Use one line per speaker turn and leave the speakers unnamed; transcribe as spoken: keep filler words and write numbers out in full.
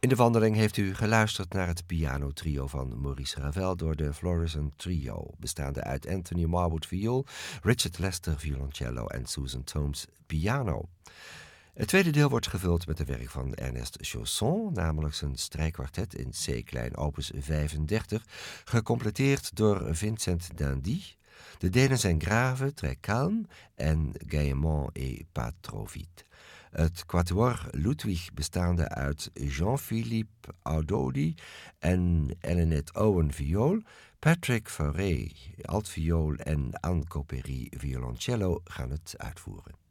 In de wandeling heeft u geluisterd naar het pianotrio van Maurice Ravel door de Florissant Trio, bestaande uit Anthony Marwood viool, Richard Lester violoncello en Susan Thomes piano. Het tweede deel wordt gevuld met een werk van Ernest Chausson, namelijk zijn strijkkwartet in C-klein opus vijfendertig, gecompleteerd door Vincent d'Indy. De delen zijn grave, très calme en gaiement et pas trop vite. Het quatuor Ludwig, bestaande uit Jean-Philippe Audody en Elinette Owen viool, Patrick Fauré altviool en Anne Coppery violoncello gaan het uitvoeren.